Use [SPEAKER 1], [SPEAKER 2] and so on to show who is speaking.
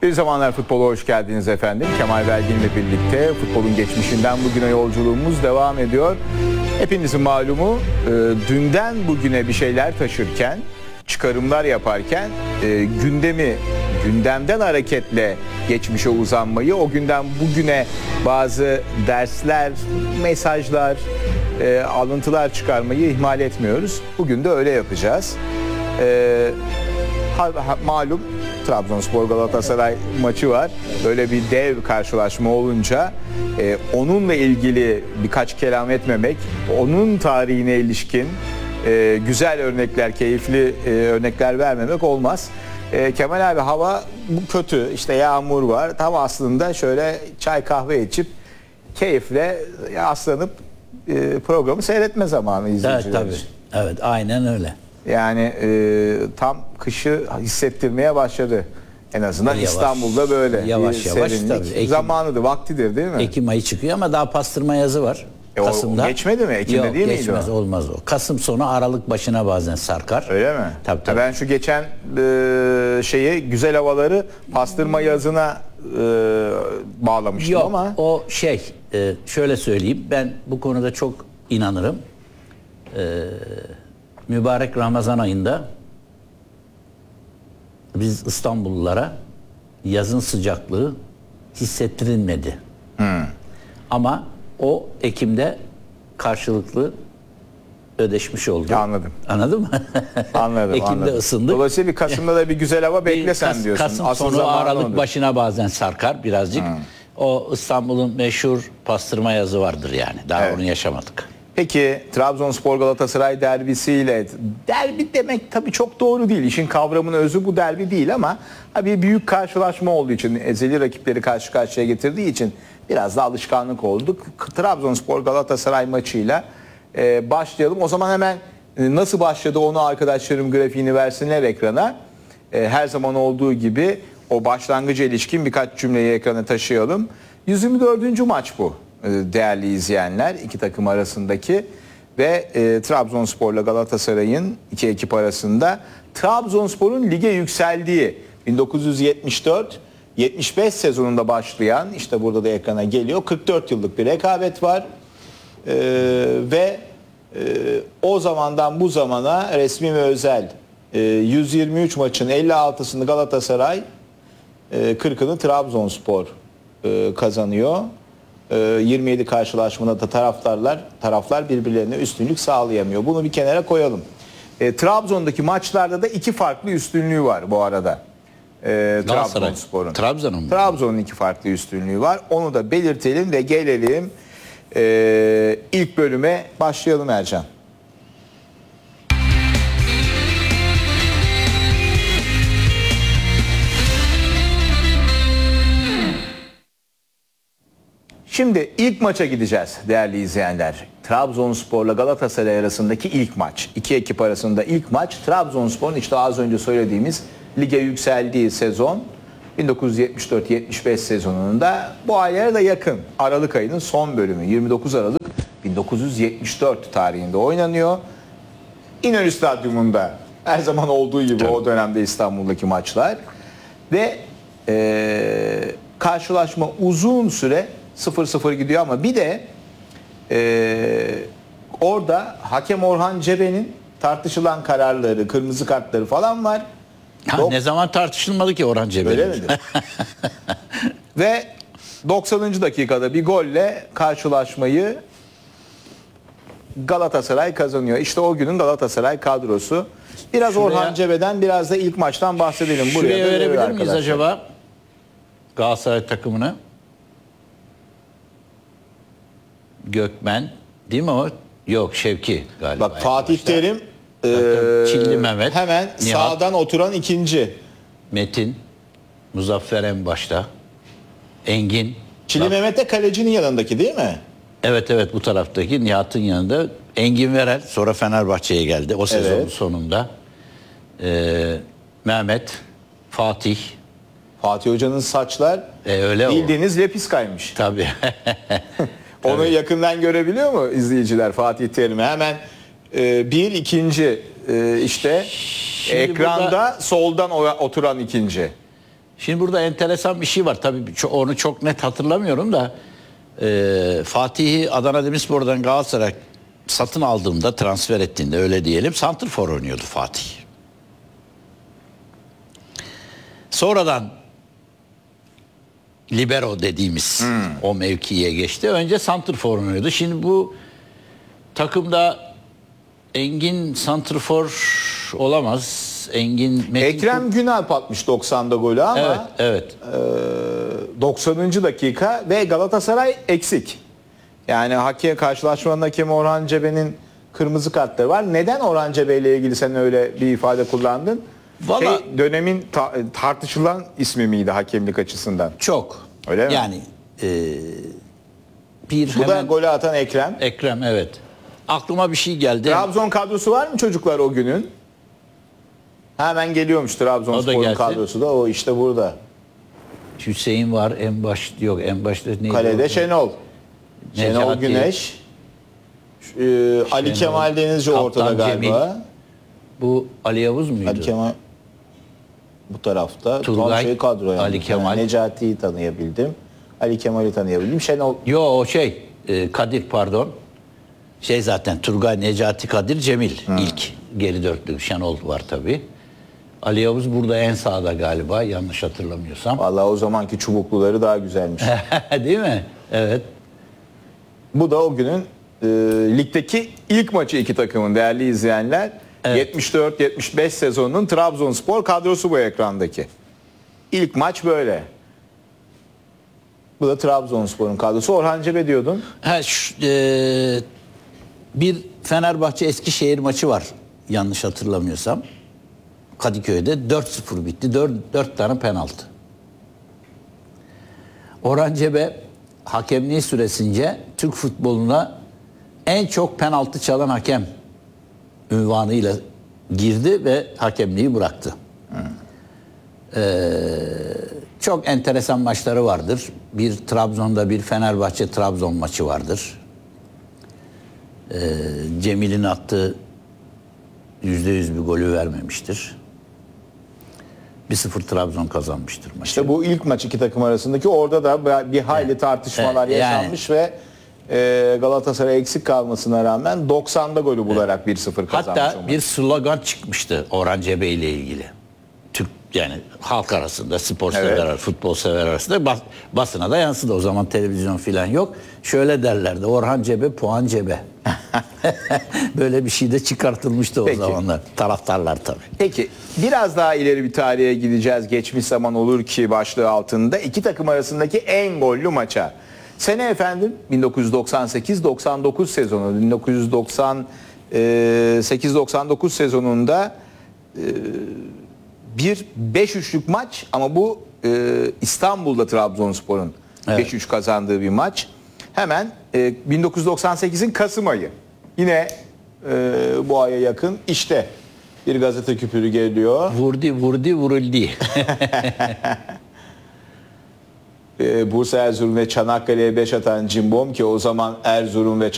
[SPEAKER 1] Bir Zamanlar Futbol'a hoş geldiniz efendim. Kemal Belgin'le birlikte futbolun geçmişinden bugüne yolculuğumuz devam ediyor. Hepinizin malumu dünden bugüne bir şeyler taşırken, çıkarımlar yaparken gündemden hareketle geçmişe uzanmayı, o günden bugüne bazı dersler, mesajlar, alıntılar çıkarmayı ihmal etmiyoruz. Bugün de öyle yapacağız. Malum Trabzonspor Galatasaray maçı var. Böyle bir dev karşılaşma olunca onunla ilgili birkaç kelam etmemek, onun tarihine ilişkin güzel örnekler, keyifli örnekler vermemek olmaz. Kemal abi, hava kötü, işte yağmur var. Tam aslında şöyle çay kahve içip keyifle aslanıp programı seyretme zamanı izleyiciler.
[SPEAKER 2] Evet, tabii. Evet, aynen öyle.
[SPEAKER 1] Yani tam kışı hissettirmeye başladı. En azından yavaş, İstanbul'da böyle.
[SPEAKER 2] Yavaş yavaş tabii.
[SPEAKER 1] Zamanıdır, vaktidir değil mi?
[SPEAKER 2] Ekim ayı çıkıyor ama daha pastırma yazı var. Kasım'da.
[SPEAKER 1] O geçmedi mi? Ekim'de
[SPEAKER 2] yok,
[SPEAKER 1] değil miydi
[SPEAKER 2] geçmez, olmaz o. Kasım sonu Aralık başına bazen sarkar.
[SPEAKER 1] Öyle mi?
[SPEAKER 2] Tabii.
[SPEAKER 1] Ben şu geçen güzel havaları pastırma yazına bağlamıştım
[SPEAKER 2] yok,
[SPEAKER 1] ama.
[SPEAKER 2] O şöyle söyleyeyim. Ben bu konuda çok inanırım. Mübarek Ramazan ayında biz İstanbullulara yazın sıcaklığı hissettirilmedi. Ama o Ekim'de karşılıklı ödeşmiş oldu.
[SPEAKER 1] Anladım.
[SPEAKER 2] Anladın mı?
[SPEAKER 1] Anladım.
[SPEAKER 2] Ekim'de
[SPEAKER 1] anladım.
[SPEAKER 2] ısındık.
[SPEAKER 1] Dolayısıyla bir Kasım'da da bir güzel hava beklesen diyorsun.
[SPEAKER 2] Kasım
[SPEAKER 1] Asıl
[SPEAKER 2] sonu Aralık
[SPEAKER 1] olur.
[SPEAKER 2] başına bazen sarkar birazcık. O İstanbul'un meşhur pastırma yazı vardır yani. Daha
[SPEAKER 1] Evet.
[SPEAKER 2] onu yaşamadık.
[SPEAKER 1] Peki Trabzonspor Galatasaray derbisiyle, derbi demek tabii çok doğru değil. İşin kavramının özü bu derbi değil ama bir büyük karşılaşma olduğu için, ezeli rakipleri karşı karşıya getirdiği için biraz da alışkanlık olduk. Trabzonspor Galatasaray maçıyla başlayalım. O zaman hemen nasıl başladı onu arkadaşlarım grafiğini versinler ekrana. Her zaman olduğu gibi o başlangıca ilişkin birkaç cümleyi ekrana taşıyalım. 124. maç bu. Değerli izleyenler, iki takım arasındaki ve Trabzonspor'la Galatasaray'ın iki ekip arasında Trabzonspor'un lige yükseldiği 1974-75 sezonunda başlayan, işte burada da ekrana geliyor, 44 yıllık bir rekabet var ve o zamandan bu zamana resmi ve özel 123 maçın 56'sını Galatasaray, 40'ını Trabzonspor kazanıyor. 27 karşılaşmada da taraflar birbirlerine üstünlük sağlayamıyor. Bunu bir kenara koyalım. Trabzon'daki maçlarda da iki farklı üstünlüğü var bu arada. Trabzonspor'un. Trabzon'un iki farklı üstünlüğü var. Onu da belirtelim ve gelelim ilk bölüme başlayalım Ercan. Şimdi ilk maça gideceğiz değerli izleyenler. Trabzonspor'la Galatasaray arasındaki ilk maç. İki ekip arasında ilk maç. Trabzonspor'un işte az önce söylediğimiz lige yükseldiği sezon 1974-75 sezonunda bu aylara da yakın. Aralık ayının son bölümü 29 Aralık 1974 tarihinde oynanıyor. İnönü Stadyumunda her zaman olduğu gibi o dönemde İstanbul'daki maçlar. Ve karşılaşma uzun süre 0-0 gidiyor ama bir de orada hakem Orhan Cebe'nin tartışılan kararları, kırmızı kartları falan var.
[SPEAKER 2] Ne zaman tartışılmadı ki Orhan Cebe'nin?
[SPEAKER 1] Öyle midir? Ve 90. dakikada bir golle karşılaşmayı Galatasaray kazanıyor. İşte o günün Galatasaray kadrosu. Biraz Orhan Cebe'den, biraz da ilk maçtan bahsedelim.
[SPEAKER 2] Şuraya verebilir miyiz acaba Galatasaray takımını? Gökmen değil mi o? Yok, Şevki galiba.
[SPEAKER 1] Bak, Fatih Terim,
[SPEAKER 2] Çilli Mehmet,
[SPEAKER 1] hemen
[SPEAKER 2] Nihat,
[SPEAKER 1] sağdan oturan ikinci.
[SPEAKER 2] Metin, Muzaffer en başta, Engin.
[SPEAKER 1] Çilli Mehmet de kalecinin yanındaki değil mi?
[SPEAKER 2] Evet, bu taraftaki Nihat'ın yanında. Engin Verel sonra Fenerbahçe'ye geldi o sezonun sonunda. Mehmet, Fatih.
[SPEAKER 1] Fatih Hoca'nın saçlar
[SPEAKER 2] Öyle
[SPEAKER 1] bildiğiniz lepiskaymış.
[SPEAKER 2] Tabii.
[SPEAKER 1] Onu yakından görebiliyor mu izleyiciler Fatih Terim'i? Hemen ikinci işte şimdi ekranda soldan oturan ikinci.
[SPEAKER 2] Şimdi burada enteresan bir şey var. Tabii onu çok net hatırlamıyorum da Fatih'i Adana Demirspor'dan Galatasaray satın aldığında, transfer ettiğinde öyle diyelim, santrfor oynuyordu Fatih. Sonradan libero dediğimiz o mevkiye geçti. Önce santrfor oynuyordu. Şimdi bu takımda Engin santrfor olamaz. Engin Metin
[SPEAKER 1] Ekrem Günalp atmış 90'da golü ama
[SPEAKER 2] evet.
[SPEAKER 1] 90. dakika ve Galatasaray eksik. Yani karşılaşmanın hakemi Orhan Cebe'nin kırmızı kartları var. Neden Orhan Cebe ile ilgili sen öyle bir ifade kullandın?
[SPEAKER 2] Vallahi-
[SPEAKER 1] Dönemin tartışılan ismi miydi hakemlik açısından?
[SPEAKER 2] Çok.
[SPEAKER 1] Öyle mi?
[SPEAKER 2] Yani bir
[SPEAKER 1] Bu da
[SPEAKER 2] hemen
[SPEAKER 1] golü atan Ekrem.
[SPEAKER 2] Ekrem, evet. Aklıma bir şey geldi.
[SPEAKER 1] Trabzon kadrosu var mı çocuklar o günün? Hemen geliyormuş
[SPEAKER 2] O da
[SPEAKER 1] Trabzonspor'un
[SPEAKER 2] gelsin.
[SPEAKER 1] kadrosu da, o işte burada.
[SPEAKER 2] Hüseyin var, en başta neydi?
[SPEAKER 1] Kalede
[SPEAKER 2] o?
[SPEAKER 1] Şenol. Şenol
[SPEAKER 2] Necati.
[SPEAKER 1] Güneş. Ali Kemal Denizci
[SPEAKER 2] Kaptan
[SPEAKER 1] ortada galiba.
[SPEAKER 2] Cemil. Bu Ali Yavuz muydu?
[SPEAKER 1] Ali Kemal bu tarafta.
[SPEAKER 2] Turgay,
[SPEAKER 1] Tam kadro yani.
[SPEAKER 2] Ali Kemal.
[SPEAKER 1] Yani Necati'yi tanıyabildim. Ali Kemal'i tanıyabildim. Şenol
[SPEAKER 2] Yo, o Kadir, pardon. Zaten Turgay, Necati, Kadir, Cemil ilk geri dörtlü. Şenol var tabii. Ali Yavuz burada en sağda galiba, yanlış hatırlamıyorsam.
[SPEAKER 1] vallahi o zamanki çubukluları daha güzelmiş.
[SPEAKER 2] Değil mi? Evet.
[SPEAKER 1] Bu da o günün ligdeki ilk maçı iki takımın, değerli izleyenler.
[SPEAKER 2] Evet.
[SPEAKER 1] 74-75 sezonunun Trabzonspor kadrosu bu ekrandaki. İlk maç böyle. Bu da Trabzonspor'un kadrosu. Orhan Cebe diyordun.
[SPEAKER 2] Bir Fenerbahçe Eskişehir maçı var, yanlış hatırlamıyorsam. Kadıköy'de 4-0 bitti. 4 tane penaltı. Orhan Cebe hakemliği süresince Türk futboluna en çok penaltı çalan hakem ünvanıyla girdi ve hakemliği bıraktı. Çok enteresan maçları vardır. Bir Trabzon'da bir Fenerbahçe Trabzon maçı vardır. Cemil'in attığı %100 bir golü vermemiştir. 1-0 Trabzon kazanmıştır maçı.
[SPEAKER 1] İşte bu ilk maç iki takım arasındaki, orada da bir hayli tartışmalar
[SPEAKER 2] Evet, yani.
[SPEAKER 1] yaşanmış ve Galatasaray eksik kalmasına rağmen 90'da golü bularak 1-0 kazanmış.
[SPEAKER 2] Hatta
[SPEAKER 1] o
[SPEAKER 2] bir
[SPEAKER 1] maç.
[SPEAKER 2] slogan çıkmıştı Orhan Cebe ile ilgili. Türk, yani halk arasında, spor
[SPEAKER 1] Evet.
[SPEAKER 2] sever, futbol sever arasında, basına da yansıdı. O zaman televizyon falan yok. Şöyle derlerdi: Orhan Cebe, puan cebe. Böyle bir şey de çıkartılmıştı o
[SPEAKER 1] Peki.
[SPEAKER 2] zamanlar. Taraftarlar tabii.
[SPEAKER 1] Peki biraz daha ileri bir tarihe gideceğiz. Geçmiş zaman olur ki başlığı altında iki takım arasındaki en gollü maça. Sene efendim 1998-99 sezonu. 1998-99 sezonunda bir 5-3'lük maç, ama bu İstanbul'da Trabzonspor'un
[SPEAKER 2] Evet.
[SPEAKER 1] 5-3 kazandığı bir maç. Hemen 1998'in Kasım ayı. Yine bu aya yakın işte bir gazete küpürü geliyor.
[SPEAKER 2] Vuruldu.
[SPEAKER 1] Bursa, Erzurum ve Çanakkale'ye 5 atan Cimbom, ki o zaman Erzurum ve